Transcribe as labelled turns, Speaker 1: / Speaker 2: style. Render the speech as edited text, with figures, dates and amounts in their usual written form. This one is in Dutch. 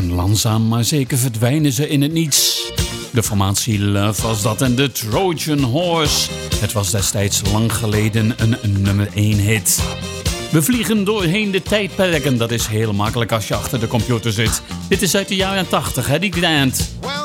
Speaker 1: En langzaam maar zeker verdwijnen ze in het niets. De formatie Love was dat en de Trojan Horse. Het was destijds lang geleden een nummer 1 hit. We vliegen doorheen de tijdperken. Dat is heel makkelijk als je achter de computer zit. Dit is uit de jaren 80, Eddie Grant.